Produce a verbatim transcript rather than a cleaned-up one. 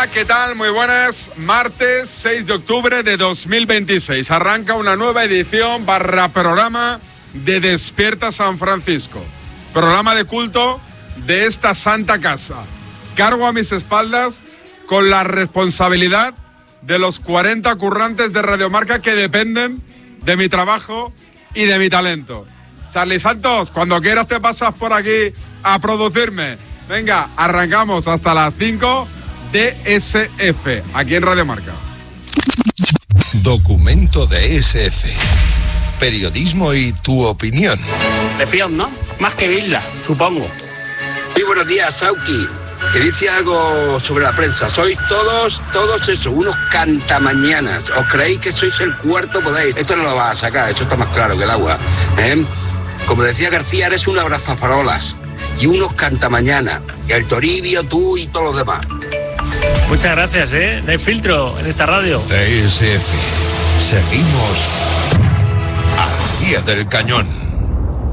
¿qué tal? Muy buenas. Martes seis de octubre de dos mil veintiséis. Arranca una nueva edición barra programa de Despierta San Francisco. Programa de culto de esta santa casa. Cargo a mis espaldas con la responsabilidad de los cuarenta currantes de Radiomarca que dependen de mi trabajo y de mi talento. Charly Santos, cuando quieras te pasas por aquí a producirme. Venga, arrancamos hasta las cinco. D S F, aquí en Radiomarca. Documento de S F. Periodismo y tu opinión. Lección, ¿no? Más que Bilda, supongo. Muy buenos días, Sauki. Que dice algo sobre la prensa. Sois todos, todos eso, unos cantamañanas. ¿Os creéis que sois el cuarto? Podéis. Esto no lo vas a sacar, esto está más claro que el agua. ¿Eh? Como decía García, eres un abrazafarolas y unos cantamañanas. Y el Toribio, tú y todos los demás. Muchas gracias, ¿eh? No hay filtro en esta radio. D S F. Seguimos al pie del cañón.